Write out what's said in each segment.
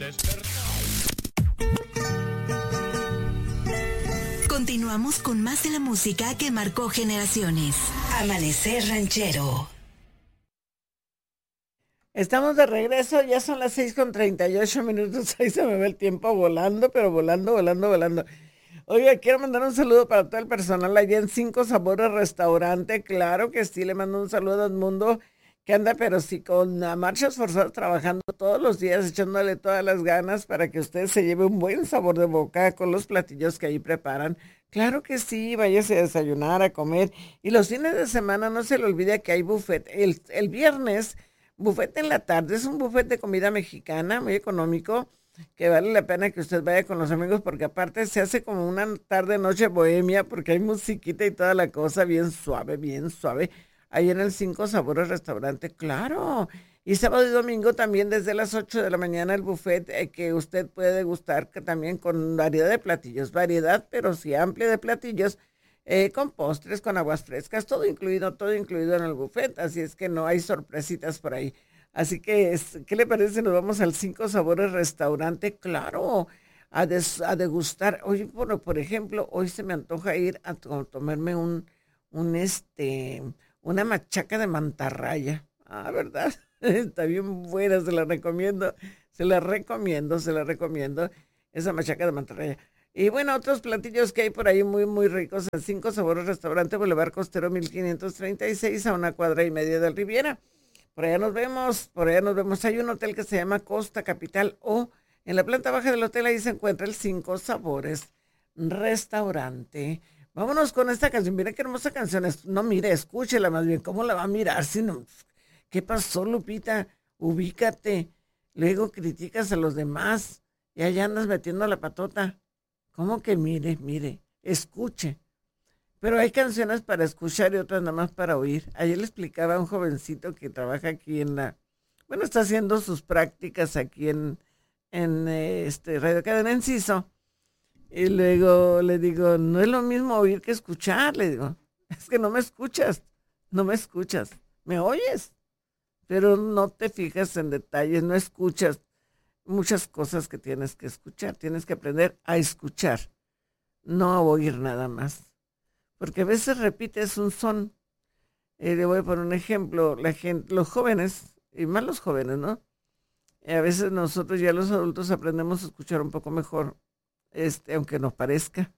Continuamos con más de la música que marcó generaciones. Amanecer Ranchero. Estamos de regreso, ya son las 6:38. Ahí se me va el tiempo volando, pero volando. Oiga, quiero mandar un saludo para todo el personal allá en Cinco Sabores Restaurante. Claro que sí, le mando un saludo a Edmundo, que anda pero sí con marchas forzadas trabajando todos los días, echándole todas las ganas para que usted se lleve un buen sabor de boca con los platillos que ahí preparan. Claro que sí, váyase a desayunar, a comer. Y los fines de semana no se le olvide que hay buffet. El viernes, buffet en la tarde, es un buffet de comida mexicana muy económico, que vale la pena que usted vaya con los amigos, porque aparte se hace como una tarde-noche bohemia, porque hay musiquita y toda la cosa bien suave, ahí en el Cinco Sabores Restaurante, claro. Y sábado y domingo también desde las 8 de la mañana el buffet que usted puede degustar también con variedad de platillos, pero sí amplia de platillos, con postres, con aguas frescas, todo incluido en el buffet, así es que no hay sorpresitas por ahí. Así que, ¿qué le parece si nos vamos al Cinco Sabores Restaurante? Claro, a degustar. Hoy, bueno, por ejemplo, hoy se me antoja ir a tomarme una machaca de mantarraya. Ah, ¿verdad? Está bien buena, se la recomiendo, esa machaca de mantarraya. Y bueno, otros platillos que hay por ahí muy, muy ricos. El Cinco Sabores Restaurante, Boulevard Costero 1536, a 1,5 cuadras del Riviera. Por allá nos vemos. Hay un hotel que se llama Costa Capital, o en la planta baja del hotel ahí se encuentra el Cinco Sabores Restaurante. Vámonos con esta canción. Mira qué hermosa canción es. No, mire, escúchela más bien. ¿Cómo la va a mirar? Si no, ¿qué pasó, Lupita? Ubícate. Luego criticas a los demás y allá andas metiendo la patota. ¿Cómo que mire, escuche? Pero hay canciones para escuchar y otras nada más para oír. Ayer le explicaba a un jovencito que trabaja aquí está haciendo sus prácticas aquí en Radio Cadena Enciso. Y luego le digo, no es lo mismo oír que escuchar. Le digo, es que no me escuchas, me oyes, pero no te fijas en detalles, no escuchas muchas cosas que tienes que escuchar. Tienes que aprender a escuchar, no a oír nada más. Porque a veces repites un son. Le voy a poner un ejemplo. La gente, los jóvenes, y más los jóvenes, ¿no? A veces nosotros ya los adultos aprendemos a escuchar un poco mejor, aunque nos parezca.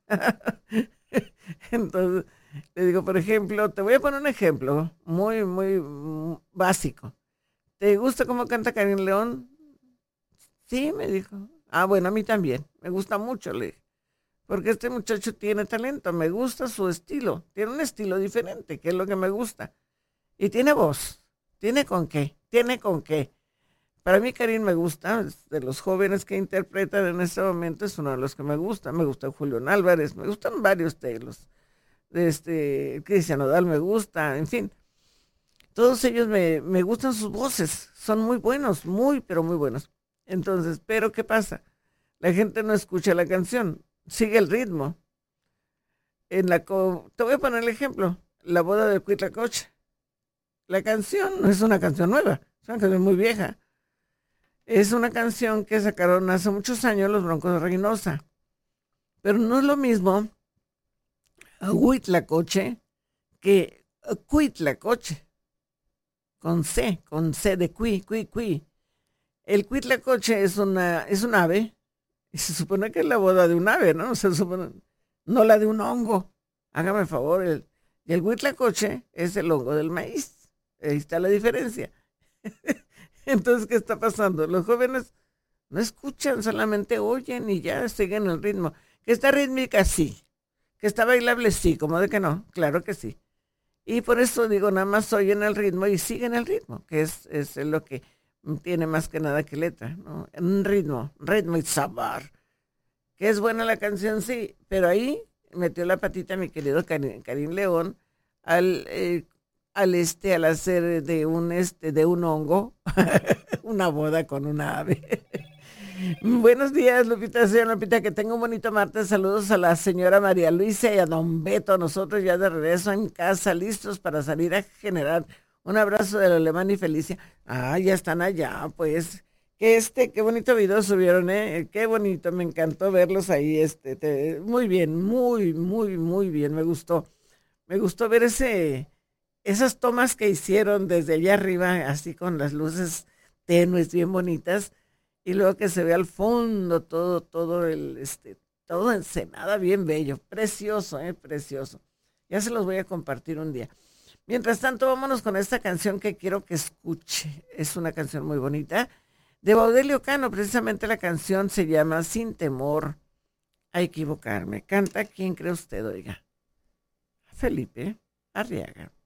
Entonces, le digo, por ejemplo, te voy a poner un ejemplo muy, muy básico. ¿Te gusta cómo canta Karim León? Sí, me dijo. Ah, bueno, a mí también. Me gusta mucho, le dije. Porque este muchacho tiene talento, me gusta su estilo, tiene un estilo diferente, que es lo que me gusta. Y tiene voz, tiene con qué. Para mí Karim me gusta, de los jóvenes que interpretan en este momento es uno de los que me gusta Julián Álvarez, me gustan varios de los, Cristian Nodal me gusta, en fin. Todos ellos me gustan sus voces, son muy buenos, pero muy buenos. Entonces, pero ¿qué pasa? La gente no escucha la canción. Sigue el ritmo. Te voy a poner el ejemplo. La boda de Huitlacoche. La canción no es una canción nueva, es una canción muy vieja. Es una canción que sacaron hace muchos años los Broncos de Reynosa. Pero no es lo mismo Huitlacoche que Cuitlacoche. Con C de cuy. El Huitlacoche es un ave. Y se supone que es la boda de un ave, ¿no? Se supone, no la de un hongo. Hágame el favor. El huitlacoche es el hongo del maíz. Ahí está la diferencia. Entonces, ¿qué está pasando? Los jóvenes no escuchan, solamente oyen y ya siguen el ritmo. Que está rítmica, sí. Que está bailable, sí. ¿Cómo de que no? Claro que sí. Y por eso digo, nada más oyen el ritmo y siguen el ritmo, que es lo que tiene más que nada que letra, ¿no? Un ritmo y sabor. Que es buena la canción, sí, pero ahí metió la patita mi querido Karim León al hacer de un hongo una boda con una ave. Buenos días, Lupita, señora Lupita, que tenga un bonito martes. Saludos a la señora María Luisa y a don Beto. Nosotros ya de regreso en casa, listos para salir a generar. Un abrazo del Alemán y Felicia. Ah, ya están allá, pues. qué bonito video subieron, qué bonito, me encantó verlos ahí, muy bien, muy bien, me gustó ver esas tomas que hicieron desde allá arriba, así con las luces tenues, bien bonitas, y luego que se ve al fondo todo Ensenada, bien bello, precioso, precioso. Ya se los voy a compartir un día. Mientras tanto, vámonos con esta canción que quiero que escuche. Es una canción muy bonita de Baudelio Cano, precisamente la canción se llama Sin temor a equivocarme. Canta, ¿quién cree usted, oiga? Felipe Arriaga.